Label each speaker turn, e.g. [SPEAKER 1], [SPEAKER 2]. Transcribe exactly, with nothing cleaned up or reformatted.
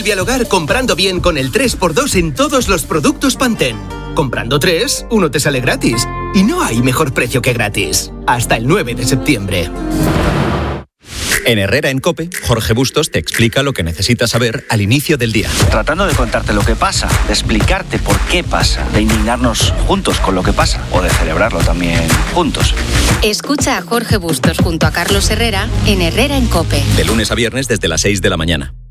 [SPEAKER 1] vuelve al hogar comprando bien con el tres por dos en todos los productos Pantene. Comprando tres, uno te sale gratis. Y no hay mejor precio que gratis. Hasta el nueve de septiembre.
[SPEAKER 2] En Herrera en COPE, Jorge Bustos te explica lo que necesitas saber al inicio del día.
[SPEAKER 3] Tratando de contarte lo que pasa, de explicarte por qué pasa, de indignarnos juntos con lo que pasa o de celebrarlo también juntos.
[SPEAKER 4] Escucha a Jorge Bustos junto a Carlos Herrera en Herrera en COPE.
[SPEAKER 2] De lunes a viernes desde las seis de la mañana.